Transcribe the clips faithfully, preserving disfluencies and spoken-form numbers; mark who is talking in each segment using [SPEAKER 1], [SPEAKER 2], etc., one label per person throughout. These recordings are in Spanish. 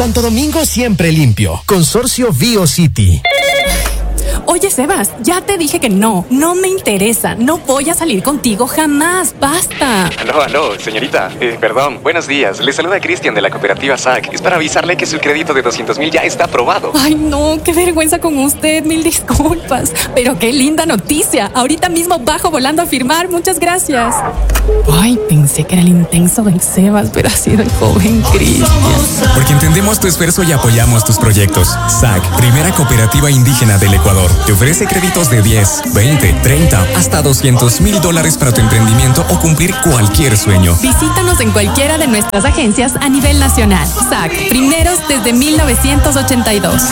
[SPEAKER 1] Santo Domingo siempre limpio. Consorcio BioCity.
[SPEAKER 2] Oye, Sebas, ya te dije que no, no me interesa, no voy a salir contigo jamás, basta.
[SPEAKER 3] Aló, aló, señorita, eh, perdón, buenos días, le saluda Cristian de la cooperativa S A C, es para avisarle que su crédito de doscientos mil ya está aprobado.
[SPEAKER 2] Ay, no, qué vergüenza con usted, mil disculpas, pero qué linda noticia, ahorita mismo bajo volando a firmar, muchas gracias. Ay, pensé que era el intenso del Sebas, pero ha sido el joven Cristian.
[SPEAKER 4] Porque entendemos tu esfuerzo y apoyamos tus proyectos. S A C, primera cooperativa indígena del Ecuador. Te ofrece créditos de diez, veinte, treinta, hasta doscientos mil dólares para tu emprendimiento o cumplir cualquier sueño.
[SPEAKER 2] Visítanos en cualquiera de nuestras agencias a nivel nacional. S A C, primeros desde mil novecientos ochenta y dos.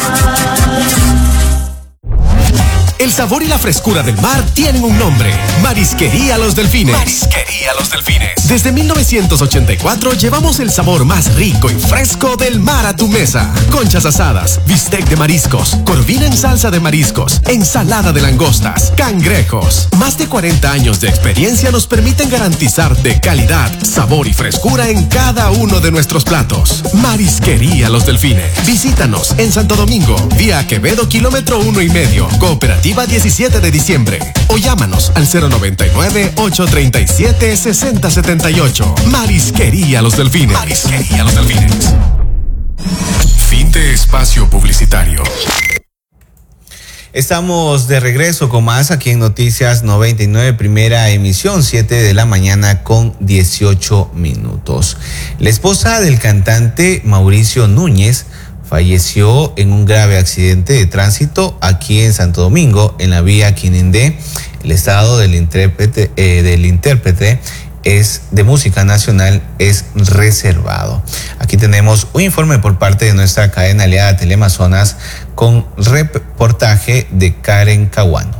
[SPEAKER 1] El sabor y la frescura del mar tienen un nombre. Marisquería Los Delfines.
[SPEAKER 4] Marisquería Los Delfines.
[SPEAKER 1] Desde mil novecientos ochenta y cuatro llevamos el sabor más rico y fresco del mar a tu mesa. Conchas asadas, bistec de mariscos, corvina en salsa de mariscos, ensalada de langostas, cangrejos. Más de cuarenta años de experiencia nos permiten garantizar de calidad, sabor y frescura en cada uno de nuestros platos. Marisquería Los Delfines. Visítanos en Santo Domingo, vía Quevedo, kilómetro uno y medio. Cooperativa diecisiete de diciembre. O llámanos al cero noventa y nueve, ocho treinta y siete, sesenta setenta y ocho. Marisquería Los Delfines.
[SPEAKER 4] Marisquería Los Delfines.
[SPEAKER 1] Fin de espacio publicitario.
[SPEAKER 5] Estamos de regreso con más aquí en Noticias noventa y nueve, primera emisión, siete de la mañana con dieciocho minutos. La esposa del cantante Mauricio Núñez falleció en un grave accidente de tránsito aquí en Santo Domingo, en la vía Quinindé. El estado del intérprete, eh, del intérprete es de música nacional es reservado. Aquí tenemos un informe por parte de nuestra cadena aliada Teleamazonas con reportaje de Karen Caguano.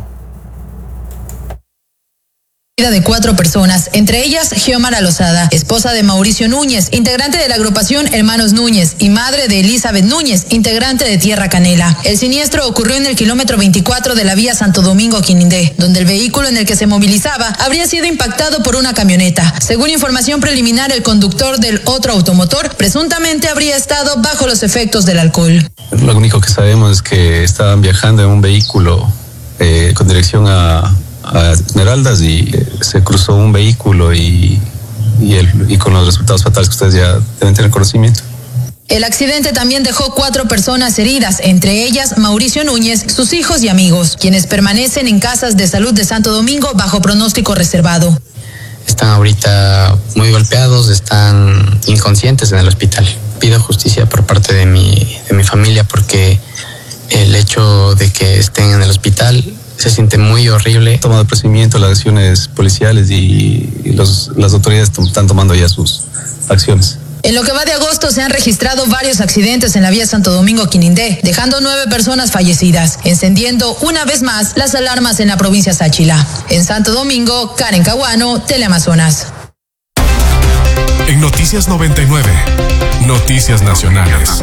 [SPEAKER 6] De cuatro personas, entre ellas Xiomara Lozada, esposa de Mauricio Núñez, integrante de la agrupación Hermanos Núñez y madre de Elizabeth Núñez, integrante de Tierra Canela. El siniestro ocurrió en el kilómetro veinticuatro de la vía Santo Domingo-Quinindé, donde el vehículo en el que se movilizaba habría sido impactado por una camioneta. Según información preliminar, el conductor del otro automotor presuntamente habría estado bajo los efectos del alcohol.
[SPEAKER 7] Lo único que sabemos es que estaban viajando en un vehículo eh, con dirección a a Esmeraldas y eh, se cruzó un vehículo y, y, el, y con los resultados fatales que ustedes ya deben tener conocimiento.
[SPEAKER 6] El accidente también dejó cuatro personas heridas, entre ellas Mauricio Núñez, sus hijos y amigos, quienes permanecen en casas de salud de Santo Domingo bajo pronóstico reservado.
[SPEAKER 8] Están ahorita muy golpeados, están inconscientes en el hospital. Pido justicia por parte de mi, de mi familia porque el hecho de que estén en el hospital se siente muy horrible.
[SPEAKER 7] Toma de procedimiento las acciones policiales y, y los, las autoridades están tomando ya sus acciones.
[SPEAKER 6] En lo que va de agosto se han registrado varios accidentes en la vía Santo Domingo-Quinindé, dejando nueve personas fallecidas, encendiendo una vez más las alarmas en la provincia Sáchila. En Santo Domingo, Karen Caguano, Teleamazonas.
[SPEAKER 1] En Noticias noventa y nueve, Noticias Nacionales.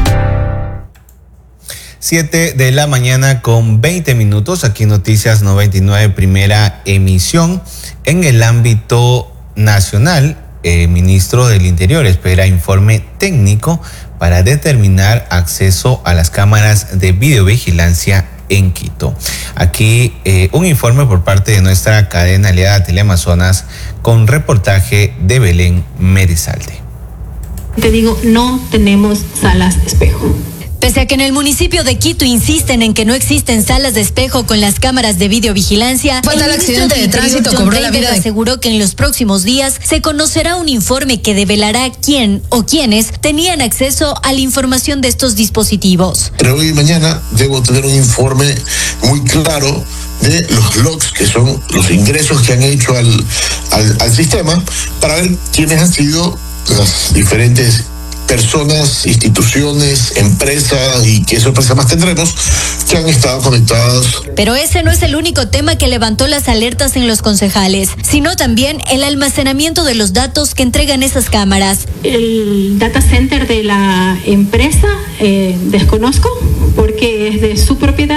[SPEAKER 5] siete de la mañana con veinte minutos, aquí en Noticias noventa y nueve, primera emisión. En el ámbito nacional, el ministro del Interior espera informe técnico para determinar acceso a las cámaras de videovigilancia en Quito. Aquí eh, un informe por parte de nuestra cadena aliada Teleamazonas con reportaje de Belén Merizalde.
[SPEAKER 9] Te digo, no tenemos salas de espejo.
[SPEAKER 10] Pese a que en el municipio de Quito insisten en que no existen salas de espejo con las cámaras de videovigilancia,
[SPEAKER 6] fatal accidente de tránsito cobró la vida de...
[SPEAKER 10] aseguró que en los próximos días se conocerá un informe que develará quién o quiénes tenían acceso a la información de estos dispositivos.
[SPEAKER 11] Pero hoy y mañana debo tener un informe muy claro de los logs, que son los ingresos que han hecho al, al, al sistema, para ver quiénes han sido las diferentes personas, instituciones, empresas y qué sorpresas más tendremos que han estado conectados.
[SPEAKER 10] Pero ese no es el único tema que levantó las alertas en los concejales, sino también el almacenamiento de los datos que entregan esas cámaras.
[SPEAKER 9] El data center de la empresa eh, desconozco porque es de su propiedad.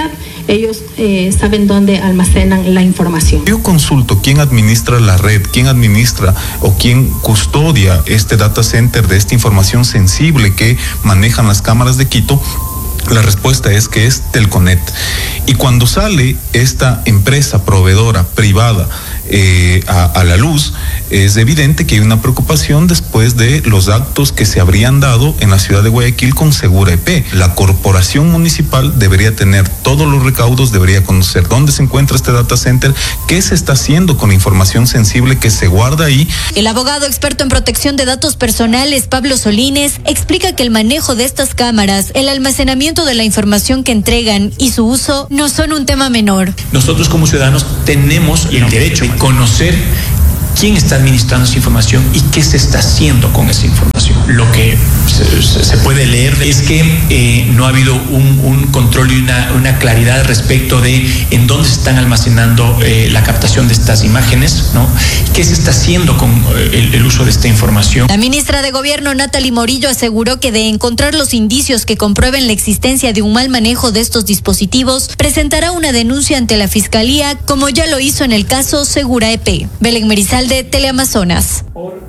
[SPEAKER 9] ellos eh, saben dónde almacenan la información.
[SPEAKER 12] Yo consulto quién administra la red, quién administra o quién custodia este data center de esta información sensible que manejan las cámaras de Quito. La respuesta es que es Telconet. Y cuando sale esta empresa proveedora privada eh, a, a la luz, es evidente que hay una preocupación después de los actos que se habrían dado en la ciudad de Guayaquil con Segura E P. La corporación municipal debería tener todos los recaudos, debería conocer dónde se encuentra este data center, qué se está haciendo con la información sensible que se guarda ahí.
[SPEAKER 10] El abogado experto en protección de datos personales, Pablo Solines, explica que el manejo de estas cámaras, el almacenamiento de la información que entregan y su uso no son un tema menor.
[SPEAKER 13] Nosotros como ciudadanos tenemos el derecho de conocer quién está administrando esa información y qué se está haciendo con esa información. Lo que se, se puede leer es que eh, no ha habido un, un control y una, una claridad respecto de en dónde se están almacenando eh, la captación de estas imágenes, ¿no? ¿Qué se está haciendo con el, el uso de esta información?
[SPEAKER 10] La ministra de Gobierno, Natalie Morillo, aseguró que de encontrar los indicios que comprueben la existencia de un mal manejo de estos dispositivos, presentará una denuncia ante la Fiscalía, como ya lo hizo en el caso Segura E P. Belén Merizal de Teleamazonas.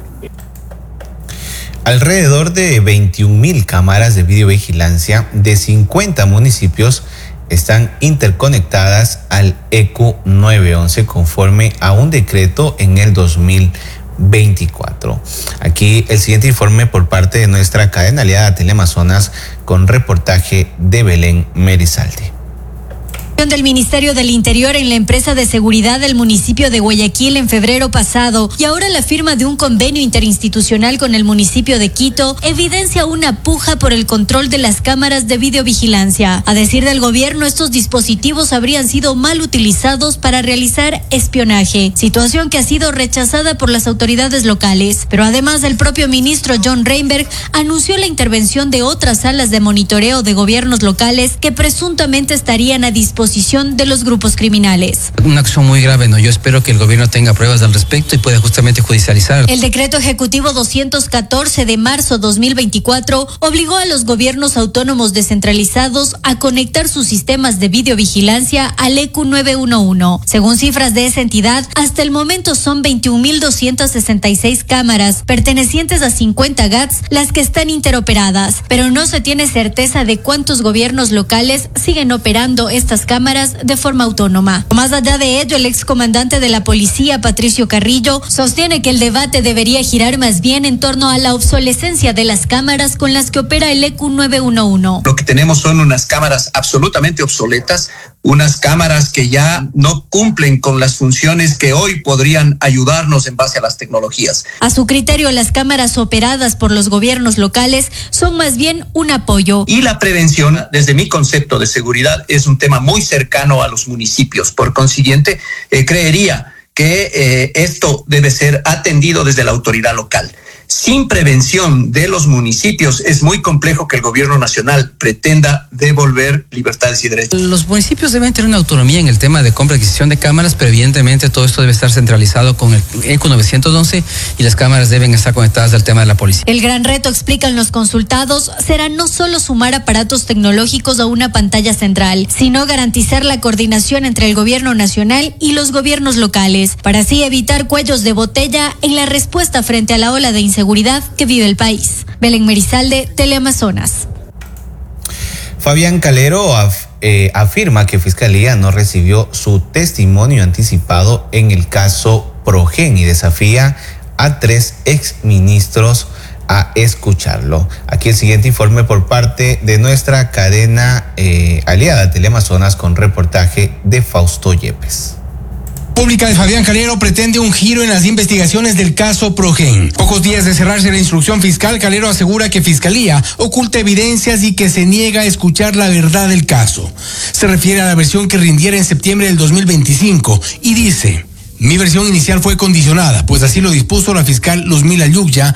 [SPEAKER 5] Alrededor de veintiún mil cámaras de videovigilancia de cincuenta municipios están interconectadas al E Q nueve once conforme a un decreto en el dos mil veinticuatro. Aquí el siguiente informe por parte de nuestra cadena aliada Teleamazonas con reportaje de Belén Merizalde.
[SPEAKER 10] Del Ministerio del Interior en la empresa de seguridad del municipio de Guayaquil en febrero pasado y ahora la firma de un convenio interinstitucional con el municipio de Quito evidencia una puja por el control de las cámaras de videovigilancia. A decir del gobierno, estos dispositivos habrían sido mal utilizados para realizar espionaje, situación que ha sido rechazada por las autoridades locales. Pero además, el propio ministro John Reinberg anunció la intervención de otras salas de monitoreo de gobiernos locales que presuntamente estarían a disposición de los grupos criminales.
[SPEAKER 14] Una acción muy grave, ¿no? Yo espero que el gobierno tenga pruebas al respecto y pueda justamente judicializar.
[SPEAKER 10] El decreto ejecutivo doscientos catorce de marzo dos mil veinticuatro obligó a los gobiernos autónomos descentralizados a conectar sus sistemas de videovigilancia al E Q nueve once. Según cifras de esa entidad, hasta el momento son veintiún mil doscientas sesenta y seis cámaras pertenecientes a cincuenta G A Ts las que están interoperadas, pero no se tiene certeza de cuántos gobiernos locales siguen operando estas cámaras cámaras de forma autónoma. Más allá de ello, el excomandante de la policía, Patricio Carrillo, sostiene que el debate debería girar más bien en torno a la obsolescencia de las cámaras con las que opera el E Q nueve once.
[SPEAKER 15] Lo que tenemos son unas cámaras absolutamente obsoletas, unas cámaras que ya no cumplen con las funciones que hoy podrían ayudarnos en base a las tecnologías.
[SPEAKER 10] A su criterio, las cámaras operadas por los gobiernos locales son más bien un apoyo.
[SPEAKER 15] Y la prevención, desde mi concepto de seguridad, es un tema muy cercano a los municipios. Por consiguiente, eh, creería que eh, esto debe ser atendido desde la autoridad local. Sin prevención de los municipios es muy complejo que el gobierno nacional pretenda devolver libertades y derechos.
[SPEAKER 14] Los municipios deben tener una autonomía en el tema de compra y adquisición de cámaras, pero evidentemente todo esto debe estar centralizado con el E Q nueve once y las cámaras deben estar conectadas al tema de la policía.
[SPEAKER 10] El gran reto, explican los consultados, será no solo sumar aparatos tecnológicos a una pantalla central, sino garantizar la coordinación entre el gobierno nacional y los gobiernos locales, para así evitar cuellos de botella en la respuesta frente a la ola de inseguridad que vive el país. Belén Merizalde, Teleamazonas.
[SPEAKER 5] Fabián Calero af, eh, afirma que Fiscalía no recibió su testimonio anticipado en el caso Progen y desafía a tres exministros a escucharlo. Aquí el siguiente informe por parte de nuestra cadena eh, aliada Teleamazonas con reportaje de Fausto Yepes.
[SPEAKER 16] Pública de Fabián Calero pretende un giro en las investigaciones del caso Progen. Pocos días de cerrarse la instrucción fiscal, Calero asegura que Fiscalía oculta evidencias y que se niega a escuchar la verdad del caso. Se refiere a la versión que rindiera en septiembre del dos mil veinticinco y dice: mi versión inicial fue condicionada, pues así lo dispuso la fiscal Luzmila Yucya,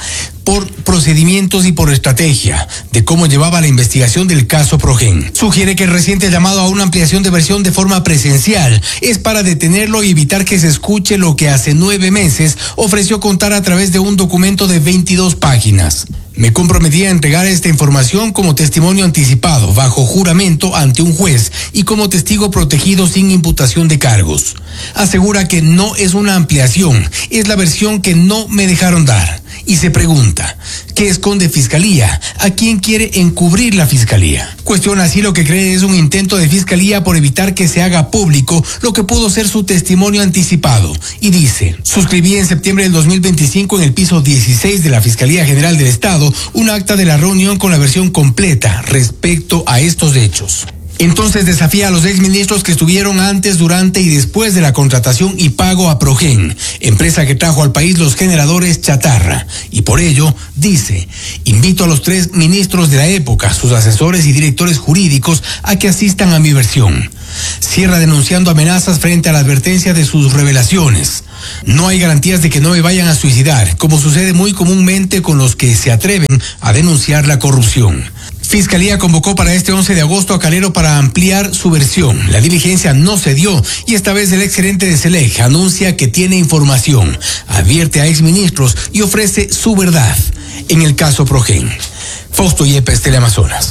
[SPEAKER 16] por procedimientos y por estrategia de cómo llevaba la investigación del caso Progen. Sugiere que el reciente llamado a una ampliación de versión de forma presencial es para detenerlo y evitar que se escuche lo que hace nueve meses ofreció contar a través de un documento de veintidós páginas. Me comprometí a entregar esta información como testimonio anticipado, bajo juramento ante un juez y como testigo protegido sin imputación de cargos. Asegura que no es una ampliación, es la versión que no me dejaron dar. Y se pregunta, ¿qué esconde Fiscalía? ¿A quién quiere encubrir la Fiscalía? Cuestiona así lo que cree es un intento de Fiscalía por evitar que se haga público lo que pudo ser su testimonio anticipado. Y dice, suscribí en septiembre del dos mil veinticinco en el piso dieciséis de la Fiscalía General del Estado un acta de la reunión con la versión completa respecto a estos hechos. Entonces desafía a los exministros que estuvieron antes, durante y después de la contratación y pago a Progen, empresa que trajo al país los generadores chatarra. Y por ello, dice, invito a los tres ministros de la época, sus asesores y directores jurídicos, a que asistan a mi versión. Cierra denunciando amenazas frente a la advertencia de sus revelaciones. No hay garantías de que no me vayan a suicidar, como sucede muy comúnmente con los que se atreven a denunciar la corrupción. Fiscalía convocó para este once de agosto a Calero para ampliar su versión. La diligencia no se dio y esta vez el exgerente de SELEC anuncia que tiene información, advierte a exministros y ofrece su verdad en el caso Progen. Fausto Yepes, Teleamazonas.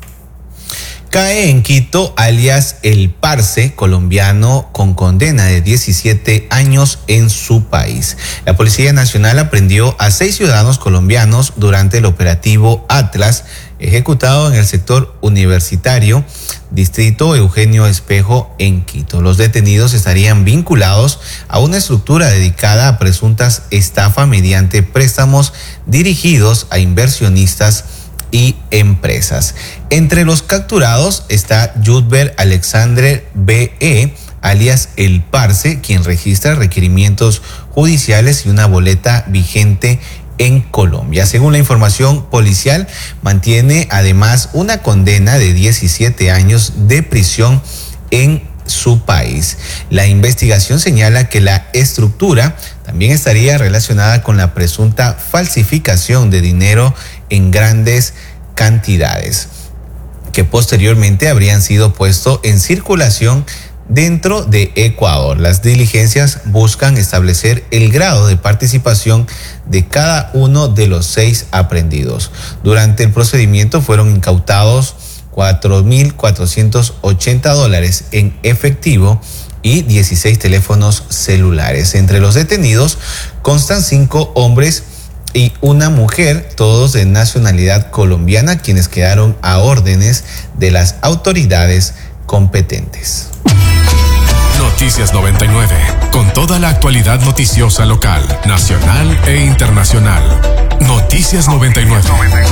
[SPEAKER 5] Cae en Quito, alias El Parce, colombiano con condena de diecisiete años en su país. La Policía Nacional aprendió a seis ciudadanos colombianos durante el operativo Atlas, ejecutado en el sector universitario, distrito Eugenio Espejo, en Quito. Los detenidos estarían vinculados a una estructura dedicada a presuntas estafas mediante préstamos dirigidos a inversionistas y empresas. Entre los capturados está Yudber Alexandre B E, alias El Parce, quien registra requerimientos judiciales y una boleta vigente en Colombia. Según la información policial, mantiene además una condena de diecisiete años de prisión en su país. La investigación señala que la estructura también estaría relacionada con la presunta falsificación de dinero en grandes cantidades, que posteriormente habrían sido puestos en circulación dentro de Ecuador. Las diligencias buscan establecer el grado de participación de cada uno de los seis aprehendidos. Durante el procedimiento fueron incautados cuatro mil cuatrocientos ochenta dólares en efectivo y dieciséis teléfonos celulares. Entre los detenidos constan cinco hombres y una mujer, todos de nacionalidad colombiana, quienes quedaron a órdenes de las autoridades competentes.
[SPEAKER 1] Noticias noventa y nueve, con toda la actualidad noticiosa local, nacional e internacional. Noticias noventa y nueve.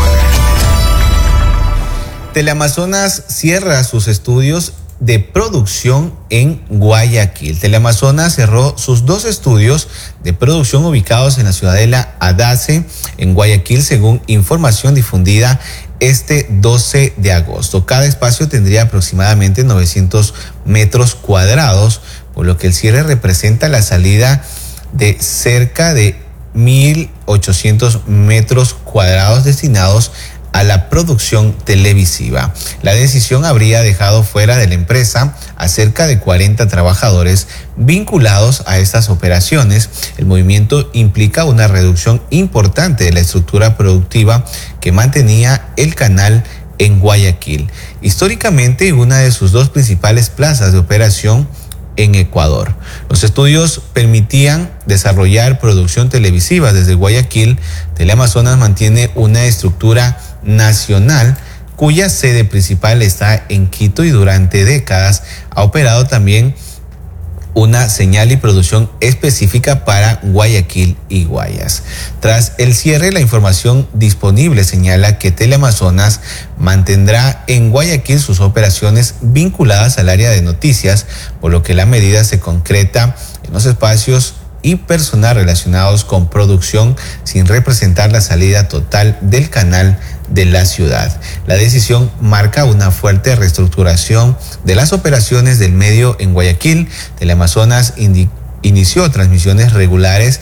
[SPEAKER 5] Teleamazonas cierra sus estudios de producción en Guayaquil. Teleamazonas cerró sus dos estudios de producción ubicados en la ciudadela Adace, en Guayaquil, según información difundida este doce de agosto. Cada espacio tendría aproximadamente novecientos metros cuadrados, por lo que el cierre representa la salida de cerca de mil ochocientos metros cuadrados destinados a la producción televisiva. La decisión habría dejado fuera de la empresa a cerca de cuarenta trabajadores vinculados a estas operaciones. El movimiento implica una reducción importante de la estructura productiva que mantenía el canal en Guayaquil, históricamente una de sus dos principales plazas de operación en Ecuador. Los estudios permitían desarrollar producción televisiva desde Guayaquil. Teleamazonas mantiene una estructura nacional cuya sede principal está en Quito y durante décadas ha operado también una señal y producción específica para Guayaquil y Guayas. Tras el cierre, la información disponible señala que Teleamazonas mantendrá en Guayaquil sus operaciones vinculadas al área de noticias, por lo que la medida se concreta en los espacios y personal relacionados con producción sin representar la salida total del canal de la ciudad. La decisión marca una fuerte reestructuración de las operaciones del medio en Guayaquil. Teleamazonas indi- inició transmisiones regulares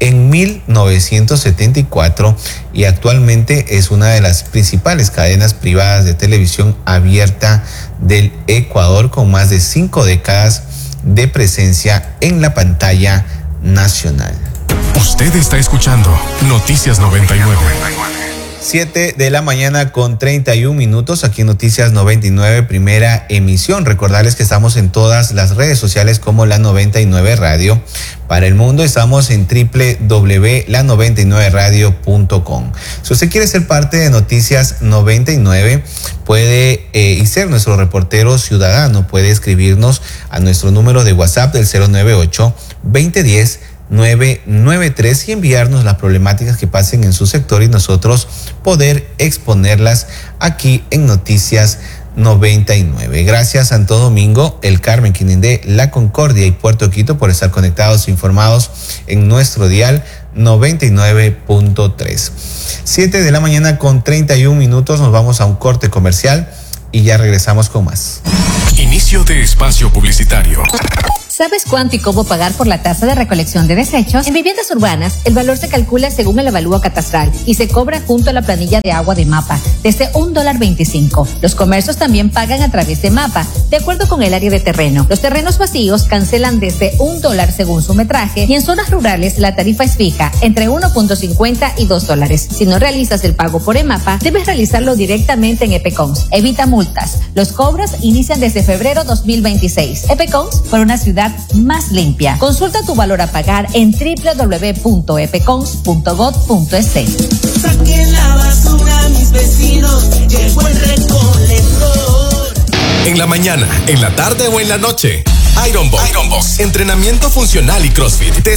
[SPEAKER 5] en mil novecientos setenta y cuatro y actualmente es una de las principales cadenas privadas de televisión abierta del Ecuador, con más de cinco décadas de presencia en la pantalla nacional.
[SPEAKER 1] Usted está escuchando Noticias noventa y nueve.
[SPEAKER 5] siete de la mañana con treinta y un minutos aquí en Noticias noventa y nueve, primera emisión. Recordarles que estamos en todas las redes sociales como La noventa y nueve Radio. Para el mundo estamos en doble u doble u doble u punto la noventa y nueve radio punto com. Si usted quiere ser parte de Noticias noventa y nueve, puede eh, y ser nuestro reportero ciudadano, puede escribirnos a nuestro número de WhatsApp del cero nueve ocho, veinte diez, nueve nueve tres y enviarnos las problemáticas que pasen en su sector y nosotros poder exponerlas aquí en Noticias noventa y nueve. Gracias Santo Domingo, El Carmen, Quinindé, La Concordia y Puerto Quito por estar conectados e informados en nuestro dial noventa y nueve punto tres. siete de la mañana con treinta y un minutos, nos vamos a un corte comercial y ya regresamos con más.
[SPEAKER 1] Inicio de espacio publicitario.
[SPEAKER 17] ¿Sabes cuánto y cómo pagar por la tasa de recolección de desechos? En viviendas urbanas, el valor se calcula según el avalúo catastral y se cobra junto a la planilla de agua de MAPA, desde un dólar veinticinco. Los comercios también pagan a través de MAPA, de acuerdo con el área de terreno. Los terrenos vacíos cancelan desde un dólar según su metraje y en zonas rurales la tarifa es fija, entre uno punto cincuenta y dos dólares. Si no realizas el pago por EMAPA, debes realizarlo directamente en EPECONS. Evita multas. Los cobros inician desde febrero dos mil veintiséis. EPECONS, por una ciudad más limpia. Consulta tu valor a pagar en doble u doble u doble u punto epecons punto gov punto es.
[SPEAKER 18] Saquen la basura, mis vecinos, llegó el recolector.
[SPEAKER 1] En la mañana, en la tarde o en la noche, Iron Box, Iron Box, entrenamiento funcional y CrossFit. Te